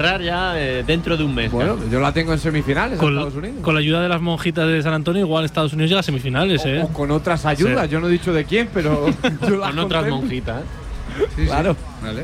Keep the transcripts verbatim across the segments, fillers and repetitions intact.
ya eh, dentro de un mes. Bueno, yo la tengo en semifinales con, en Estados Unidos. Con la ayuda de las monjitas de San Antonio, igual Estados Unidos llega a semifinales, o, ¿eh? O con otras ayudas, sí. Yo no he dicho de quién, pero yo con otras monjitas. Sí, claro. Sí. Vale.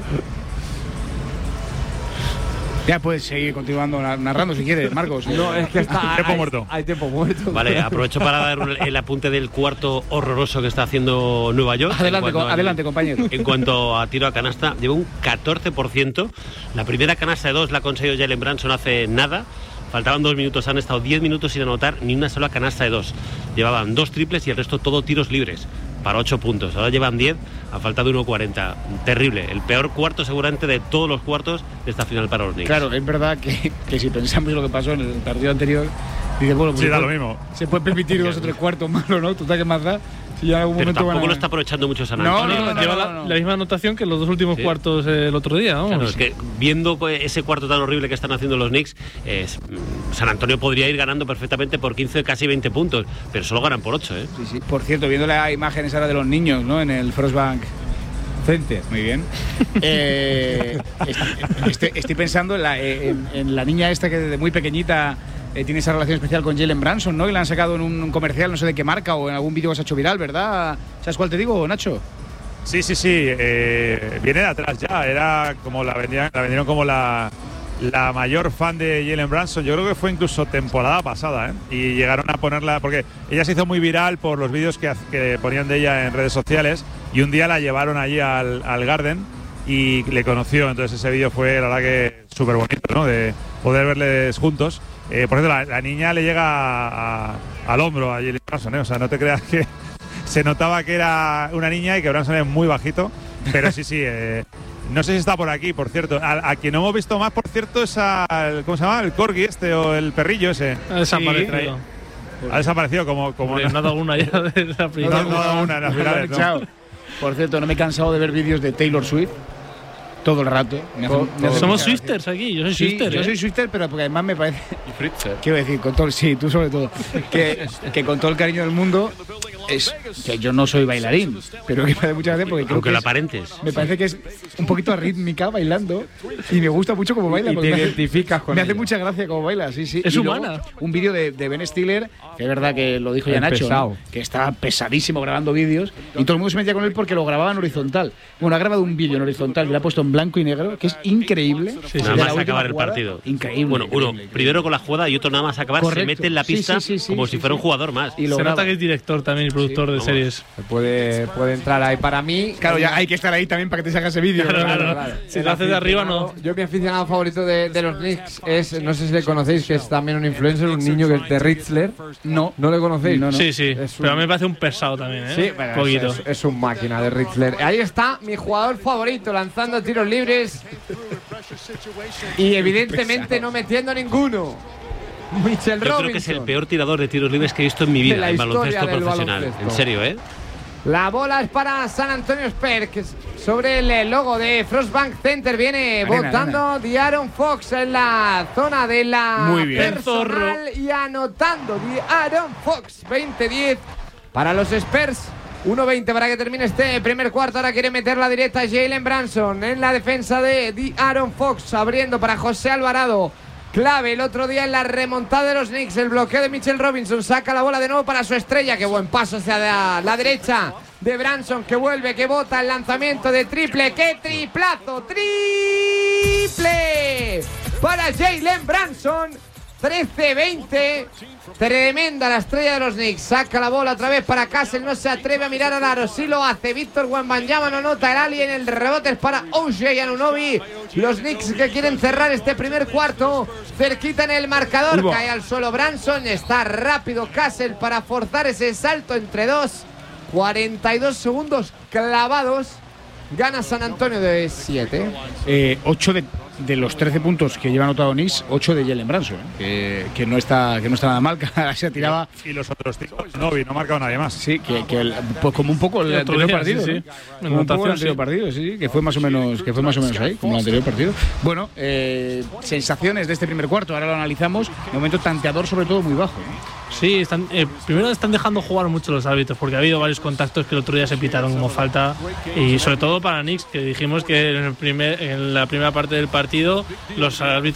Ya puedes seguir continuando narrando si quieres, Marcos. No, es que está. Tiempo hay, muerto. Hay tiempo muerto. Vale, aprovecho para dar el apunte del cuarto horroroso que está haciendo Nueva York. Adelante, co adelante, al, compañero. En cuanto a tiro a canasta, lleva un catorce por ciento. La primera canasta de dos la ha conseguido Jalen Brunson hace nada. Faltaban dos minutos, han estado diez minutos sin anotar ni una sola canasta de dos. Llevaban dos triples y el resto todo tiros libres para ocho puntos. Ahora llevan diez a falta de uno cuarenta. Terrible. El peor cuarto seguramente de todos los cuartos de esta final para los Knicks. Claro, es verdad que, que si pensamos en lo que pasó en el partido anterior, dice, bueno, pues sí, da puede, lo mismo. Se puede permitir dos o tres cuartos malos, ¿no? ¿Tú sabes qué más da? Si ya en algún Pero momento tampoco van a... lo está aprovechando mucho San No, Antonio. no, no, Lleva no, la, no, no. la misma anotación que los dos últimos sí. cuartos eh, el otro día. Vamos. Claro, es que viendo pues, ese cuarto tan horrible que están haciendo los Knicks, eh, San Antonio podría ir ganando perfectamente por quince, casi veinte puntos, pero solo ganan por ocho, ¿eh? Sí, sí. Por cierto, viendo las imágenes ahora de los niños, ¿no? En el Frostbank Center. Muy bien. eh, estoy, estoy pensando en la, en, en la niña esta que desde muy pequeñita eh, tiene esa relación especial con Jalen Brunson, ¿no? Y la han sacado en un comercial, no sé de qué marca, o en algún vídeo que se ha hecho viral, ¿verdad? ¿Sabes cuál te digo, Nacho? Sí, sí, sí. Eh, viene de atrás ya. Era como la vendían, la vendieron como la, la mayor fan de Jalen Brunson. Yo creo que fue incluso temporada pasada, ¿eh? Y llegaron a ponerla, porque ella se hizo muy viral por los vídeos que, que ponían de ella en redes sociales. Y un día la llevaron allí al, al Garden y le conoció. Entonces ese vídeo fue, la verdad, que súper bonito, ¿no? De poder verles juntos. Eh, por cierto, la, la niña le llega a, a, al hombro a Jalen Brunson, ¿eh? O sea, no te creas que se notaba que era una niña y que Brunson es muy bajito. Pero sí, sí. Eh, no sé si está por aquí, por cierto. A, a quien no hemos visto más, por cierto, es al, ¿cómo se llama? El corgi este o el perrillo ese. Ha desaparecido. Sí. Ha desaparecido como... como no ha dado una ya de la primera. No, no ha dado una en las finales, ¿no? Por cierto, no me he cansado de ver vídeos de Taylor Swift todo el rato. Me hace, me hace Somos Swifters aquí, yo soy sí, Swifter. Yo ¿eh? soy Swifter, pero porque además me parece. Y Fritzer. Quiero decir, con todo, sí, tú sobre todo. Que, que con todo el cariño del mundo, es que yo no soy bailarín, pero que me hace mucha gracia porque creo Aunque que lo es, aparentes. me parece que es un poquito arrítmica bailando y me gusta mucho cómo baila. Y te identificas con Me ella. hace mucha gracia cómo baila, sí, sí. Es Y humana. luego, un vídeo de, de Ben Stiller, que es verdad que lo dijo ya El Nacho, pesado. ¿no? Que está pesadísimo grabando vídeos y todo el mundo se metía con él porque lo grababa en horizontal. Bueno, ha grabado un vídeo en horizontal y lo ha puesto en blanco y negro, que es increíble. Sí, nada De la más última acabar el jugada, partido. Increíble. Bueno, increíble, uno increíble. primero con la jugada y otro nada más acabar. Correcto. Se mete en la Sí, pista sí, sí, sí, como sí, si fuera sí. un jugador más. Y lo Se graba. nota que es director también y productor de vamos. series. Puede, puede entrar ahí. Para mí. Claro, ya hay que estar ahí también para que te saque ese vídeo. Claro, ¿verdad? claro. Claro. Si El lo haces de arriba, no. aficionado- Yo, mi aficionado favorito de, de los Knicks es, no sé si le conocéis, que es también un influencer, un niño que es de Ritzler. No. ¿No le conocéis? No, no. Sí, sí. Es un- Pero a mí me parece un pesado también, ¿eh? Sí, bueno, un poquito. es, es, es un máquina de Ritzler. Ahí está mi jugador favorito lanzando tiros libres y evidentemente no metiendo ninguno. Mitchell Yo Robinson. creo que es el peor tirador de tiros libres que he visto en mi De vida la en historia baloncesto del profesional. baloncesto. En serio, ¿eh? La bola es para San Antonio Spurs, que sobre el logo de Frostbank Center viene Arena, votando De'Aaron Fox en la zona de la Muy bien. personal y anotando De'Aaron Fox, veinte diez para los Spurs. uno veinte para que termine este primer cuarto. Ahora quiere meter la directa Jalen Brunson en la defensa de De'Aaron Fox, abriendo para José Alvarado. Clave el otro día en la remontada de los Knicks. El bloqueo de Mitchell Robinson. Saca la bola de nuevo para su estrella. Qué buen paso hacia la, la derecha de Brunson, que vuelve, que bota el lanzamiento de triple. ¡Qué triplazo! ¡Triple! Para Jalen Brunson. trece veinte. Tremenda la estrella de los Knicks. Saca la bola otra vez para Castle. No se atreve a mirar al aro. Sí lo hace. Víctor Wembanyama no nota el alien. El rebote es para O J Anunoby. Los Knicks que quieren cerrar este primer cuarto. Cerquita en el marcador. Hubo. Cae al suelo Brunson. Está rápido Castle para forzar ese salto entre dos. cuarenta y dos segundos clavados. Gana San Antonio de siete. Eh, ocho de, de los trece puntos que lleva anotado Knicks, ocho de Jalen Brunson, ¿eh? que, que, no está, que no está nada mal, que se tiraba. Y los otros tíos, no, no ha marcado nadie más. Sí, que, que el- pues como un poco el, El otro anterior día, partido. sí, ¿no? sí. Como un poco el Anotación, anterior sí. partido, sí, sí, que fue más o menos, que fue más o menos ahí, como el anterior partido. Bueno, eh, sensaciones de este primer cuarto, ahora lo analizamos. De momento tanteador sobre todo muy bajo, ¿no? Sí, están, eh, primero están dejando jugar mucho los árbitros, porque ha habido varios contactos que el otro día se pitaron como falta, y sobre todo para Knicks, que dijimos que en, el primer, en la primera parte del partido los árbitros